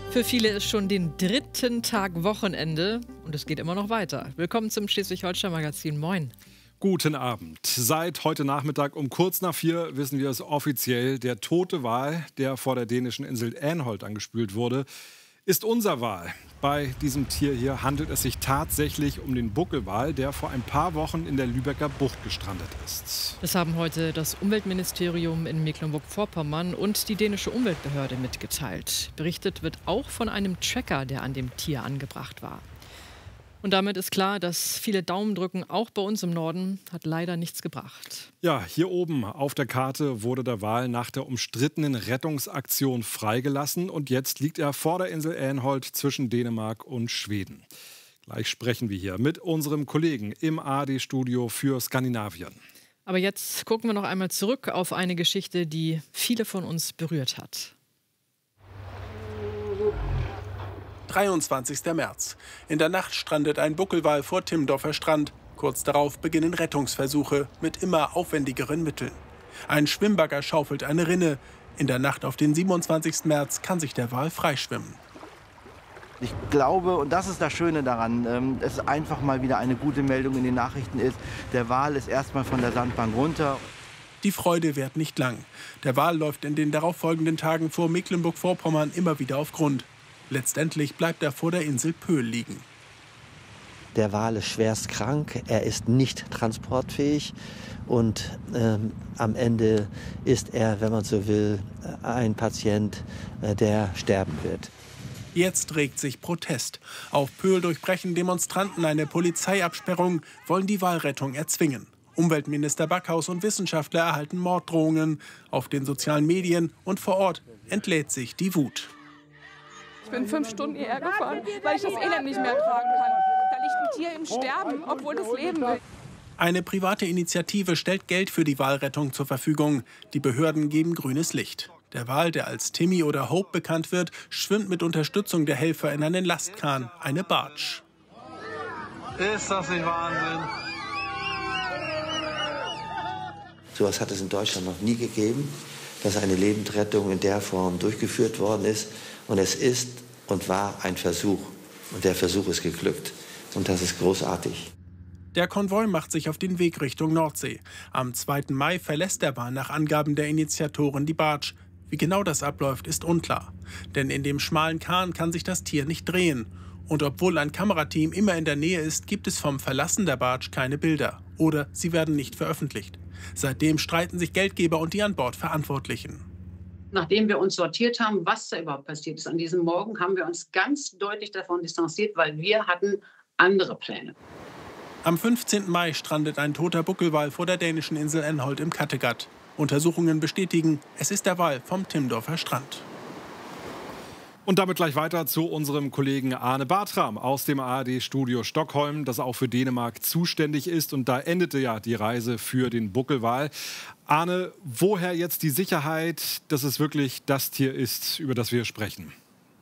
Für viele ist schon den dritten Tag Wochenende und es geht immer noch weiter. Willkommen zum Schleswig-Holstein-Magazin. Moin. Guten Abend. Seit heute Nachmittag um kurz nach 4 wissen wir es offiziell. Der tote Wal, der vor der dänischen Insel Änholt angespült wurde, ist unser Wal. Bei diesem Tier hier handelt es sich tatsächlich um den Buckelwal, der vor ein paar Wochen in der Lübecker Bucht gestrandet ist. Das haben heute das Umweltministerium in Mecklenburg-Vorpommern und die dänische Umweltbehörde mitgeteilt. Berichtet wird auch von einem Tracker, der an dem Tier angebracht war. Und damit ist klar, dass viele Daumendrücken auch bei uns im Norden hat leider nichts gebracht. Ja, hier oben auf der Karte wurde der Wal nach der umstrittenen Rettungsaktion freigelassen und jetzt liegt er vor der Insel Änholt zwischen Dänemark und Schweden. Gleich sprechen wir hier mit unserem Kollegen im ARD-Studio für Skandinavien. Aber jetzt gucken wir noch einmal zurück auf eine Geschichte, die viele von uns berührt hat. 23. März. In der Nacht strandet ein Buckelwal vor Timmendorfer Strand. Kurz darauf beginnen Rettungsversuche mit immer aufwendigeren Mitteln. Ein Schwimmbagger schaufelt eine Rinne. In der Nacht auf den 27. März kann sich der Wal freischwimmen. Ich glaube, und das ist das Schöne daran, dass es einfach mal wieder eine gute Meldung in den Nachrichten ist. Der Wal ist erstmal von der Sandbank runter. Die Freude währt nicht lang. Der Wal läuft in den darauffolgenden Tagen vor Mecklenburg-Vorpommern immer wieder auf Grund. Letztendlich bleibt er vor der Insel Pöhl liegen. Der Wal ist schwerst krank, er ist nicht transportfähig und am Ende ist er, wenn man so will, ein Patient, der sterben wird. Jetzt regt sich Protest. Auf Pöhl durchbrechen Demonstranten eine Polizeiabsperrung, wollen die Walrettung erzwingen. Umweltminister Backhaus und Wissenschaftler erhalten Morddrohungen. Auf den sozialen Medien und vor Ort entlädt sich die Wut. Ich bin 5 Stunden hierher gefahren, weil ich das Elend nicht mehr ertragen kann. Da liegt ein Tier im Sterben, obwohl es leben will. Eine private Initiative stellt Geld für die Walrettung zur Verfügung. Die Behörden geben grünes Licht. Der Wal, der als Timmy oder Hope bekannt wird, schwimmt mit Unterstützung der Helfer in einen Lastkahn, eine Barge. Ist das nicht Wahnsinn? So etwas hat es in Deutschland noch nie gegeben, dass eine Lebendrettung in der Form durchgeführt worden ist. Und es ist und war ein Versuch. Und der Versuch ist geglückt. Und das ist großartig. Der Konvoi macht sich auf den Weg Richtung Nordsee. Am 2. Mai verlässt der Wal nach Angaben der Initiatoren die Barge. Wie genau das abläuft, ist unklar. Denn in dem schmalen Kahn kann sich das Tier nicht drehen. Und obwohl ein Kamerateam immer in der Nähe ist, gibt es vom Verlassen der Barge keine Bilder. Oder sie werden nicht veröffentlicht. Seitdem streiten sich Geldgeber und die an Bord Verantwortlichen. Nachdem wir uns sortiert haben, was da überhaupt passiert ist an diesem Morgen, haben wir uns ganz deutlich davon distanziert, weil wir hatten andere Pläne. Am 15. Mai strandet ein toter Buckelwal vor der dänischen Insel Änholt im Kattegat. Untersuchungen bestätigen, es ist der Wal vom Timmendorfer Strand. Und damit gleich weiter zu unserem Kollegen Arne Bartram aus dem ARD-Studio Stockholm, das auch für Dänemark zuständig ist. Und da endete ja die Reise für den Buckelwal. Arne, woher jetzt die Sicherheit, dass es wirklich das Tier ist, über das wir sprechen?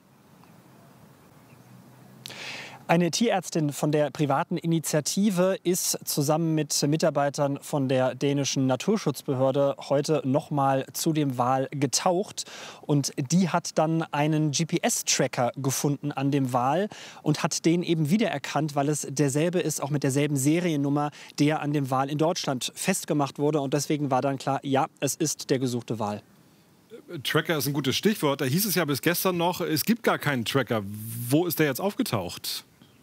Eine Tierärztin von der privaten Initiative ist zusammen mit Mitarbeitern von der dänischen Naturschutzbehörde heute nochmal zu dem Wal getaucht. Und die hat dann einen GPS-Tracker gefunden an dem Wal und hat den eben wiedererkannt, weil es derselbe ist, auch mit derselben Seriennummer, der an dem Wal in Deutschland festgemacht wurde. Und deswegen war dann klar, ja, es ist der gesuchte Wal. Tracker ist ein gutes Stichwort. Da hieß es ja bis gestern noch, es gibt gar keinen Tracker. Wo ist der jetzt aufgetaucht?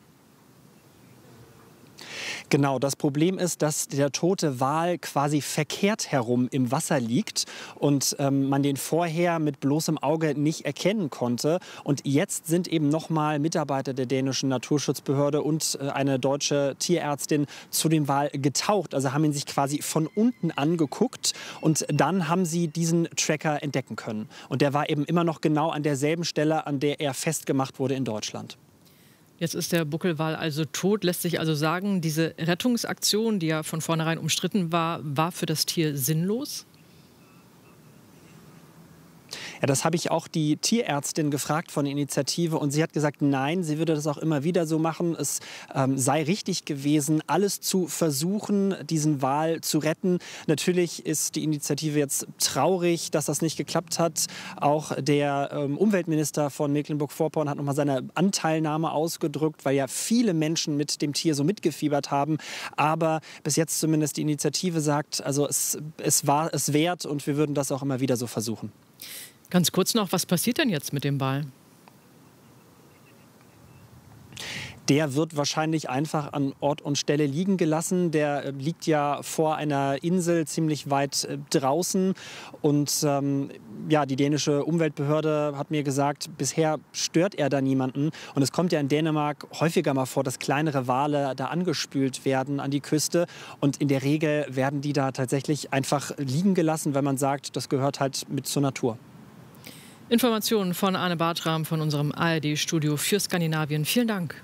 Genau, das Problem ist, dass der tote Wal quasi verkehrt herum im Wasser liegt und man den vorher mit bloßem Auge nicht erkennen konnte. Und jetzt sind eben nochmal Mitarbeiter der dänischen Naturschutzbehörde und eine deutsche Tierärztin zu dem Wal getaucht. Also haben ihn sich quasi von unten angeguckt und dann haben sie diesen Tracker entdecken können. Und der war eben immer noch genau an derselben Stelle, an der er festgemacht wurde in Deutschland. Jetzt ist der Buckelwal also tot, lässt sich also sagen, diese Rettungsaktion, die ja von vornherein umstritten war, war für das Tier sinnlos? Ja, das habe ich auch die Tierärztin gefragt von der Initiative und sie hat gesagt, nein, sie würde das auch immer wieder so machen. Es sei richtig gewesen, alles zu versuchen, diesen Wal zu retten. Natürlich ist die Initiative jetzt traurig, dass das nicht geklappt hat. Auch der Umweltminister von Mecklenburg-Vorpommern hat nochmal seine Anteilnahme ausgedrückt, weil ja viele Menschen mit dem Tier so mitgefiebert haben. Aber bis jetzt zumindest die Initiative sagt, also es war es wert und wir würden das auch immer wieder so versuchen. Ganz kurz noch, was passiert denn jetzt mit dem Wal? Der wird wahrscheinlich einfach an Ort und Stelle liegen gelassen. Der liegt ja vor einer Insel ziemlich weit draußen. Und ja, die dänische Umweltbehörde hat mir gesagt, bisher stört er da niemanden. Und es kommt ja in Dänemark häufiger mal vor, dass kleinere Wale da angespült werden an die Küste. Und in der Regel werden die da tatsächlich einfach liegen gelassen, wenn man sagt, das gehört halt mit zur Natur. Informationen von Arne Bartram von unserem ARD-Studio für Skandinavien. Vielen Dank.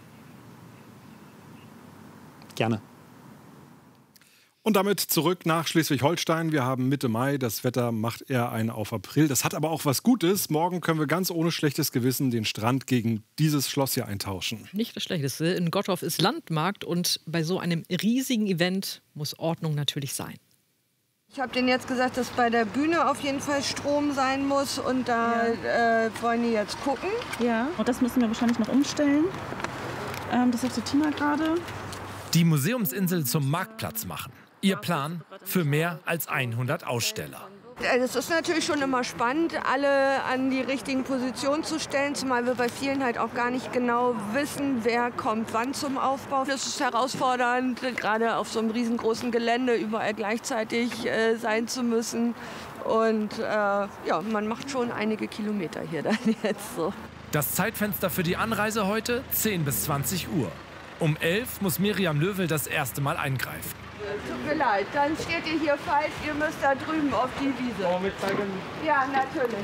Gerne. Und damit zurück nach Schleswig-Holstein. Wir haben Mitte Mai. Das Wetter macht eher einen auf April. Das hat aber auch was Gutes. Morgen können wir ganz ohne schlechtes Gewissen den Strand gegen dieses Schloss hier eintauschen. Nicht das Schlechteste. In Gottorf ist Landmarkt und bei so einem riesigen Event muss Ordnung natürlich sein. Ich habe denen jetzt gesagt, dass bei der Bühne auf jeden Fall Strom sein muss und da wollen die jetzt gucken. Ja, und das müssen wir wahrscheinlich noch umstellen. Das sagt Tina gerade. Die Museumsinsel zum Marktplatz machen. Ihr Plan für mehr als 100 Aussteller. Es ist natürlich schon immer spannend, alle an die richtigen Positionen zu stellen, zumal wir bei vielen halt auch gar nicht genau wissen, wer kommt wann zum Aufbau. Das ist herausfordernd, gerade auf so einem riesengroßen Gelände überall gleichzeitig sein zu müssen. Und ja, man macht schon einige Kilometer hier dann jetzt so. Das Zeitfenster für die Anreise heute 10 bis 20 Uhr. Um 11 muss Miriam Löwel das erste Mal eingreifen. Tut mir leid, dann steht ihr hier falsch, ihr müsst da drüben auf die Wiese. Ja, natürlich.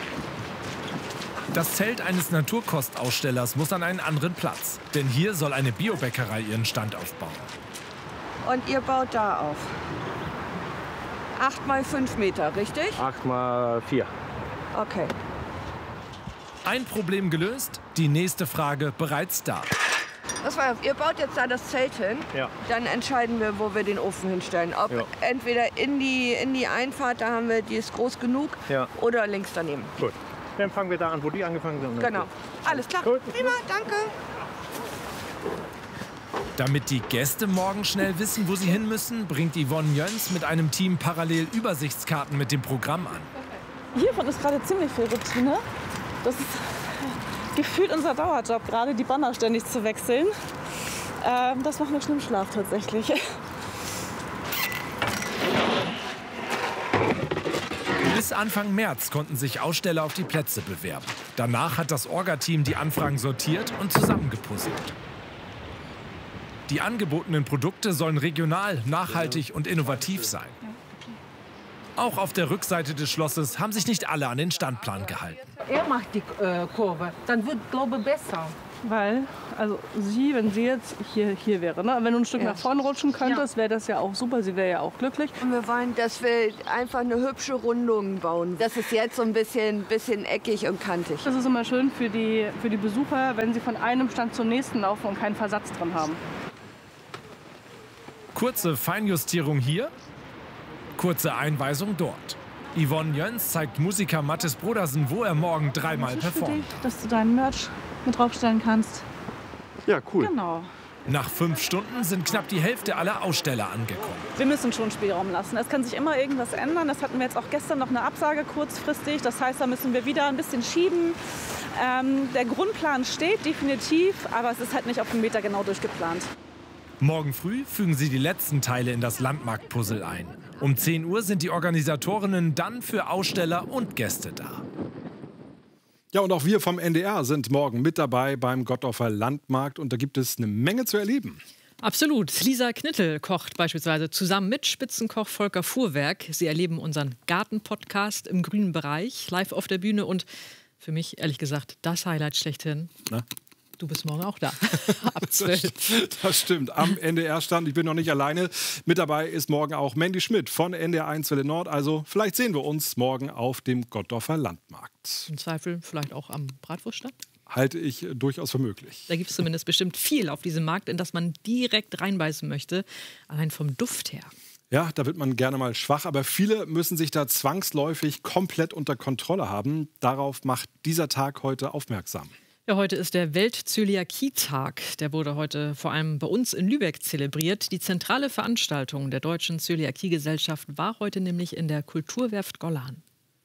Das Zelt eines Naturkostausstellers muss an einen anderen Platz. Denn hier soll eine Biobäckerei ihren Stand aufbauen. Und ihr baut da auf. 8 mal 5 Meter, richtig? 8 mal 4. Okay. Ein Problem gelöst, die nächste Frage bereits da. Ihr baut jetzt da das Zelt hin, ja. Dann entscheiden wir, wo wir den Ofen hinstellen. Ob entweder in die Einfahrt, da haben wir, die ist groß genug, oder links daneben. Gut, dann fangen wir da an, wo die angefangen sind. Genau, alles klar. Gut. Prima, danke. Damit die Gäste morgen schnell wissen, wo sie hin müssen, bringt Yvonne Jöns mit einem Team parallel Übersichtskarten mit dem Programm an. Hiervon ist gerade ziemlich viel Routine. Das ist gefühlt unser Dauerjob, gerade die Banner ständig zu wechseln. Das macht mir schon im Schlaf tatsächlich. Bis Anfang März konnten sich Aussteller auf die Plätze bewerben. Danach hat das Orga-Team die Anfragen sortiert und zusammengepuzzelt. Die angebotenen Produkte sollen regional, nachhaltig und innovativ sein. Auch auf der Rückseite des Schlosses haben sich nicht alle an den Standplan gehalten. Er macht die Kurve, dann wird, glaube ich, besser. Weil, also wenn sie jetzt hier wäre, ne? Wenn du ein Stück nach vorne rutschen könntest, wäre das ja auch super. Sie wäre ja auch glücklich. Und wir wollen, dass wir einfach eine hübsche Rundung bauen. Das ist jetzt so ein bisschen eckig und kantig. Das ist immer schön für die Besucher, wenn sie von einem Stand zum nächsten laufen und keinen Versatz drin haben. Kurze Feinjustierung hier, kurze Einweisung dort. Yvonne Jöns zeigt Musiker Mattis Brodersen, wo er morgen dreimal performt. Dass du deinen Merch mit draufstellen kannst. Ja, cool. Genau. Nach 5 Stunden sind knapp die Hälfte aller Aussteller angekommen. Wir müssen schon Spielraum lassen. Es kann sich immer irgendwas ändern. Das hatten wir jetzt auch gestern noch eine Absage kurzfristig. Das heißt, da müssen wir wieder ein bisschen schieben. Der Grundplan steht definitiv, aber es ist halt nicht auf den Meter genau durchgeplant. Morgen früh fügen sie die letzten Teile in das Landmarkt-Puzzle ein. Um 10 Uhr sind die Organisatorinnen dann für Aussteller und Gäste da. Ja, und auch wir vom NDR sind morgen mit dabei beim Gottorfer Landmarkt. Und da gibt es eine Menge zu erleben. Absolut. Lisa Knittel kocht beispielsweise zusammen mit Spitzenkoch Volker Fuhrwerk. Sie erleben unseren Garten-Podcast im grünen Bereich, live auf der Bühne. Und für mich, ehrlich gesagt, das Highlight schlechthin. Na? Du bist morgen auch da, ab 12. Das stimmt, am NDR-Stand. Ich bin noch nicht alleine. Mit dabei ist morgen auch Mandy Schmidt von NDR1 Welle Nord. Also vielleicht sehen wir uns morgen auf dem Gottorfer Landmarkt. Im Zweifel vielleicht auch am Bratwurststand? Halte ich durchaus für möglich. Da gibt es zumindest bestimmt viel auf diesem Markt, in das man direkt reinbeißen möchte. Allein vom Duft her. Ja, da wird man gerne mal schwach, aber viele müssen sich da zwangsläufig komplett unter Kontrolle haben. Darauf macht dieser Tag heute aufmerksam. Ja, heute ist der Welt-Zöliakie-Tag. Der wurde heute vor allem bei uns in Lübeck zelebriert. Die zentrale Veranstaltung der Deutschen Zöliakie-Gesellschaft war heute nämlich in der Kulturwerft Gollan.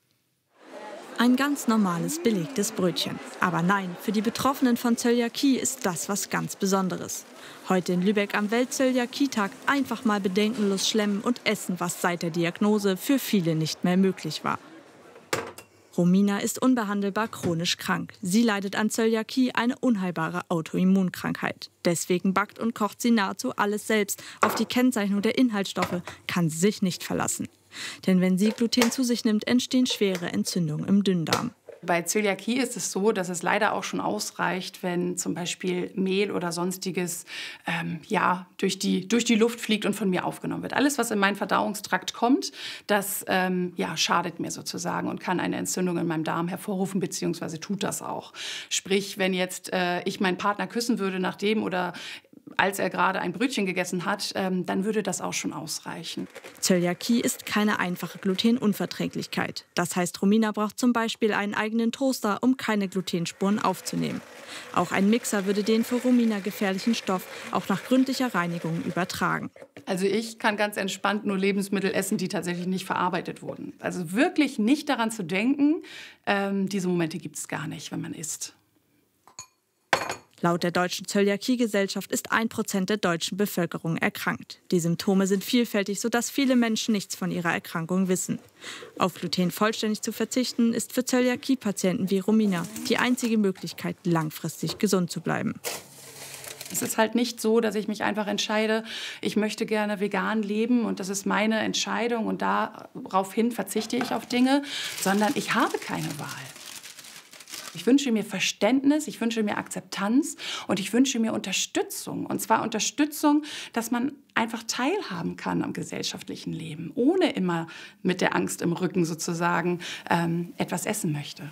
Ein ganz normales, belegtes Brötchen. Aber nein, für die Betroffenen von Zöliakie ist das was ganz Besonderes. Heute in Lübeck am Welt-Zöliakie-Tag einfach mal bedenkenlos schlemmen und essen, was seit der Diagnose für viele nicht mehr möglich war. Romina ist unbehandelbar chronisch krank. Sie leidet an Zöliakie, eine unheilbare Autoimmunkrankheit. Deswegen backt und kocht sie nahezu alles selbst. Auf die Kennzeichnung der Inhaltsstoffe kann sie sich nicht verlassen. Denn wenn sie Gluten zu sich nimmt, entstehen schwere Entzündungen im Dünndarm. Bei Zöliakie ist es so, dass es leider auch schon ausreicht, wenn zum Beispiel Mehl oder Sonstiges durch die Luft fliegt und von mir aufgenommen wird. Alles, was in meinen Verdauungstrakt kommt, das schadet mir sozusagen und kann eine Entzündung in meinem Darm hervorrufen, beziehungsweise tut das auch. Sprich, wenn jetzt ich meinen Partner küssen würde, nachdem oder als er gerade ein Brötchen gegessen hat, dann würde das auch schon ausreichen. Zöliakie ist keine einfache Glutenunverträglichkeit. Das heißt, Romina braucht zum Beispiel einen eigenen Toaster, um keine Glutenspuren aufzunehmen. Auch ein Mixer würde den für Romina gefährlichen Stoff auch nach gründlicher Reinigung übertragen. Also ich kann ganz entspannt nur Lebensmittel essen, die tatsächlich nicht verarbeitet wurden. Also wirklich nicht daran zu denken, diese Momente gibt es gar nicht, wenn man isst. Laut der Deutschen Zöliakie-Gesellschaft ist 1% der deutschen Bevölkerung erkrankt. Die Symptome sind vielfältig, sodass viele Menschen nichts von ihrer Erkrankung wissen. Auf Gluten vollständig zu verzichten, ist für Zöliakie-Patienten wie Romina die einzige Möglichkeit, langfristig gesund zu bleiben. Es ist halt nicht so, dass ich mich einfach entscheide, ich möchte gerne vegan leben und das ist meine Entscheidung und daraufhin verzichte ich auf Dinge, sondern ich habe keine Wahl. Ich wünsche mir Verständnis, ich wünsche mir Akzeptanz und ich wünsche mir Unterstützung. Und zwar Unterstützung, dass man einfach teilhaben kann am gesellschaftlichen Leben, ohne immer mit der Angst im Rücken sozusagen etwas essen möchte.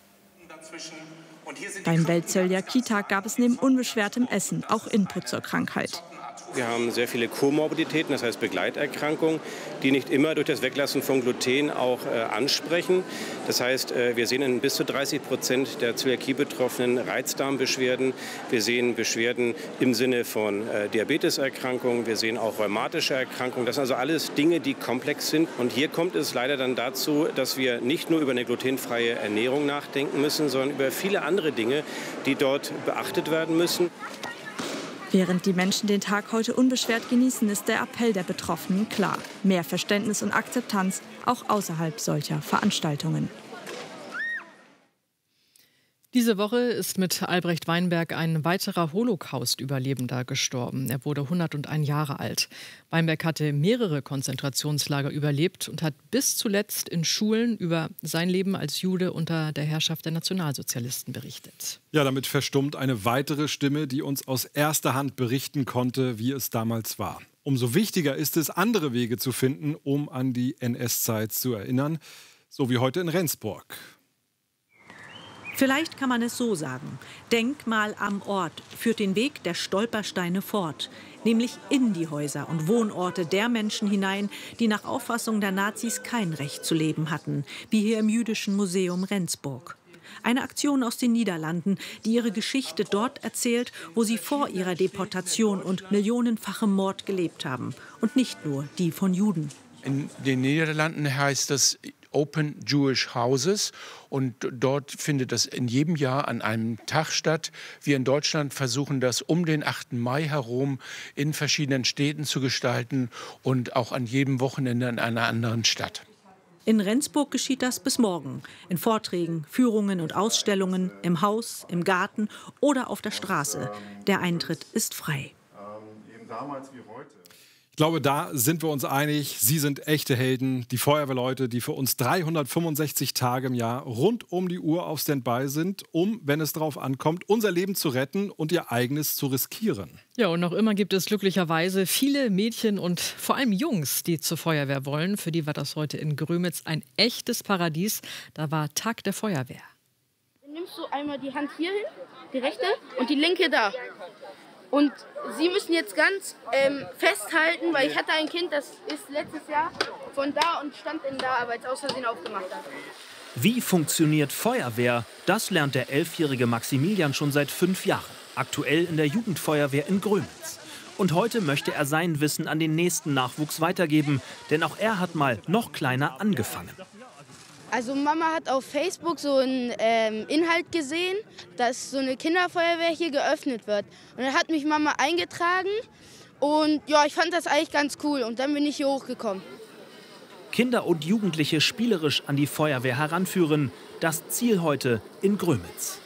Beim Welt-Zöliakie-Tag gab es neben unbeschwertem Essen auch Input zur Krankheit. Wir haben sehr viele Komorbiditäten, das heißt Begleiterkrankungen, die nicht immer durch das Weglassen von Gluten auch ansprechen. Das heißt, wir sehen in bis zu 30% der Zöliakie-Betroffenen Reizdarmbeschwerden. Wir sehen Beschwerden im Sinne von Diabeteserkrankungen. Wir sehen auch rheumatische Erkrankungen. Das sind also alles Dinge, die komplex sind. Und hier kommt es leider dann dazu, dass wir nicht nur über eine glutenfreie Ernährung nachdenken müssen, sondern über viele andere Dinge, die dort beachtet werden müssen. Während die Menschen den Tag heute unbeschwert genießen, ist der Appell der Betroffenen klar. Mehr Verständnis und Akzeptanz, auch außerhalb solcher Veranstaltungen. Diese Woche ist mit Albrecht Weinberg ein weiterer Holocaust-Überlebender gestorben. Er wurde 101 Jahre alt. Weinberg hatte mehrere Konzentrationslager überlebt und hat bis zuletzt in Schulen über sein Leben als Jude unter der Herrschaft der Nationalsozialisten berichtet. Ja, damit verstummt eine weitere Stimme, die uns aus erster Hand berichten konnte, wie es damals war. Umso wichtiger ist es, andere Wege zu finden, um an die NS-Zeit zu erinnern, so wie heute in Rendsburg. Vielleicht kann man es so sagen. Denkmal am Ort führt den Weg der Stolpersteine fort, nämlich in die Häuser und Wohnorte der Menschen hinein, die nach Auffassung der Nazis kein Recht zu leben hatten, wie hier im Jüdischen Museum Rendsburg. Eine Aktion aus den Niederlanden, die ihre Geschichte dort erzählt, wo sie vor ihrer Deportation und millionenfachem Mord gelebt haben. Und nicht nur die von Juden. In den Niederlanden heißt das Open Jewish Houses und dort findet das in jedem Jahr an einem Tag statt. Wir in Deutschland versuchen das um den 8. Mai herum in verschiedenen Städten zu gestalten und auch an jedem Wochenende in einer anderen Stadt. In Rendsburg geschieht das bis morgen. In Vorträgen, Führungen und Ausstellungen, im Haus, im Garten oder auf der Straße. Der Eintritt ist frei. Eben damals wie heute. Ich glaube, da sind wir uns einig. Sie sind echte Helden, die Feuerwehrleute, die für uns 365 Tage im Jahr rund um die Uhr auf Standby sind, um, wenn es darauf ankommt, unser Leben zu retten und ihr eigenes zu riskieren. Ja, und noch immer gibt es glücklicherweise viele Mädchen und vor allem Jungs, die zur Feuerwehr wollen. Für die war das heute in Grömitz ein echtes Paradies. Da war Tag der Feuerwehr. Dann nimmst du einmal die Hand hier hin, die rechte, und die linke da. Und Sie müssen jetzt ganz festhalten, weil ich hatte ein Kind, das ist letztes Jahr von da und stand in da, weil es aus Versehen aufgemacht hat. Wie funktioniert Feuerwehr? Das lernt der 11-jährige Maximilian schon seit 5 Jahren. Aktuell in der Jugendfeuerwehr in Grömitz. Und heute möchte er sein Wissen an den nächsten Nachwuchs weitergeben. Denn auch er hat mal noch kleiner angefangen. Also Mama hat auf Facebook so einen Inhalt gesehen, dass so eine Kinderfeuerwehr hier geöffnet wird. Und dann hat mich Mama eingetragen und ja, ich fand das eigentlich ganz cool. Und dann bin ich hier hochgekommen. Kinder und Jugendliche spielerisch an die Feuerwehr heranführen. Das Ziel heute in Grömitz.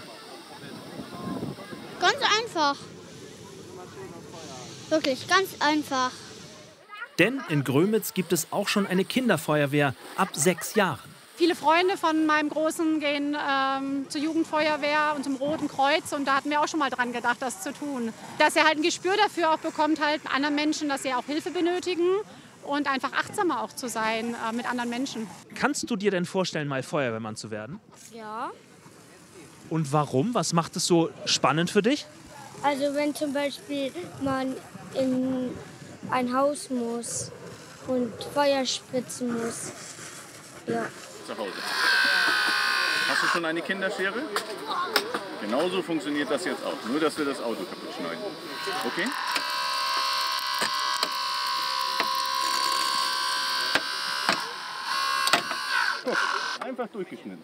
Ganz einfach. Wirklich, ganz einfach. Denn in Grömitz gibt es auch schon eine Kinderfeuerwehr ab 6 Jahren. Viele Freunde von meinem Großen gehen zur Jugendfeuerwehr und zum Roten Kreuz. Und da hatten wir auch schon mal dran gedacht, das zu tun. Dass er halt ein Gespür dafür auch bekommt, halt anderen Menschen, dass sie auch Hilfe benötigen. Und einfach achtsamer auch zu sein mit anderen Menschen. Kannst du dir denn vorstellen, mal Feuerwehrmann zu werden? Ja. Und warum? Was macht es so spannend für dich? Also wenn zum Beispiel man in ein Haus muss und Feuer spritzen muss. Ja. Zu Hause. Hast du schon eine Kinderschere? Genauso funktioniert das jetzt auch. Nur, dass wir das Auto kaputt schneiden. Okay? Guck, einfach durchgeschnitten.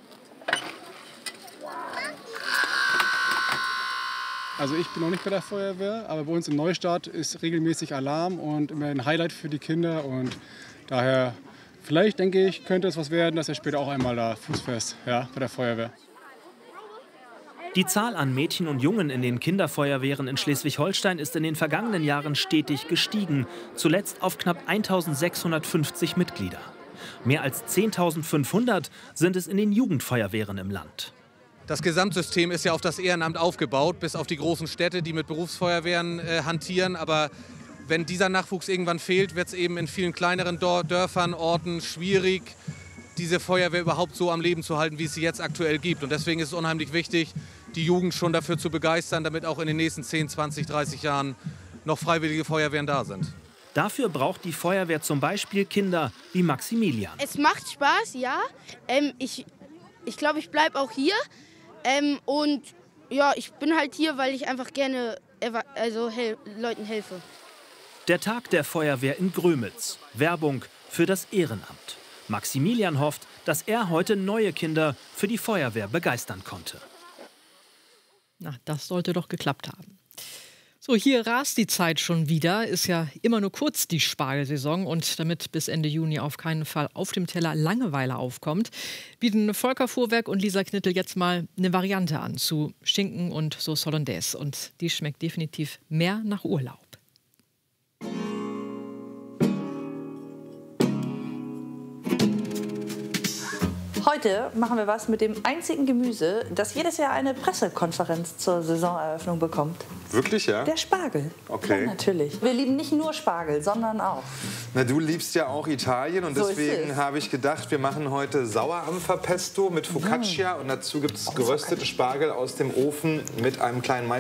Also ich bin noch nicht bei der Feuerwehr, aber bei uns im Neustart ist regelmäßig Alarm und immer ein Highlight für die Kinder. Und daher, vielleicht denke ich, könnte es was werden, dass er später auch einmal da fußfest, ja, bei der Feuerwehr. Die Zahl an Mädchen und Jungen in den Kinderfeuerwehren in Schleswig-Holstein ist in den vergangenen Jahren stetig gestiegen. Zuletzt auf knapp 1650 Mitglieder. Mehr als 10.500 sind es in den Jugendfeuerwehren im Land. Das Gesamtsystem ist ja auf das Ehrenamt aufgebaut, bis auf die großen Städte, die mit Berufsfeuerwehren hantieren. Aber wenn dieser Nachwuchs irgendwann fehlt, wird es eben in vielen kleineren Dörfern, Orten schwierig, diese Feuerwehr überhaupt so am Leben zu halten, wie es sie jetzt aktuell gibt. Und deswegen ist es unheimlich wichtig, die Jugend schon dafür zu begeistern, damit auch in den nächsten 10, 20, 30 Jahren noch freiwillige Feuerwehren da sind. Dafür braucht die Feuerwehr zum Beispiel Kinder wie Maximilian. Es macht Spaß, ja. Ich glaube, ich bleibe auch hier. Und ja, ich bin halt hier, weil ich einfach gerne Leuten helfe. Der Tag der Feuerwehr in Grömitz. Werbung für das Ehrenamt. Maximilian hofft, dass er heute neue Kinder für die Feuerwehr begeistern konnte. Na, das sollte doch geklappt haben. So, hier rast die Zeit schon wieder. Ist ja immer nur kurz die Spargelsaison. Und damit bis Ende Juni auf keinen Fall auf dem Teller Langeweile aufkommt, bieten Volker Fuhrwerk und Lisa Knittel jetzt mal eine Variante an zu Schinken und Sauce Hollandaise. Und die schmeckt definitiv mehr nach Urlaub. Heute machen wir was mit dem einzigen Gemüse, das jedes Jahr eine Pressekonferenz zur Saisoneröffnung bekommt. Wirklich, ja? Der Spargel. Okay. Ja, natürlich. Wir lieben nicht nur Spargel, sondern auch. Na, du liebst ja auch Italien und So deswegen habe ich gedacht, wir machen heute Sauerampferpesto mit Focaccia und dazu gibt es geröstete Spargel aus dem Ofen mit einem kleinen